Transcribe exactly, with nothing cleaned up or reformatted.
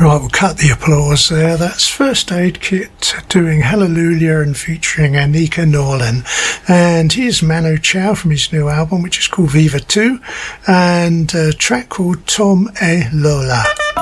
Right, we'll cut the applause there. That's First Aid Kit doing Hallelujah and featuring Anika Norlin. And here's Manu Chao from his new album, which is called Viva two, and a track called Tom e Lola.